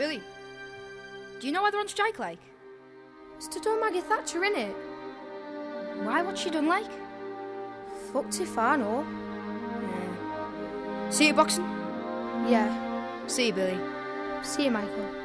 Billy, do you know why they're on strike, like? It's to do Maggie Thatcher, innit? Why? What's she done, like? Fucked if I know. Yeah. See you boxing? Yeah. See you, Billy. See you, Michael.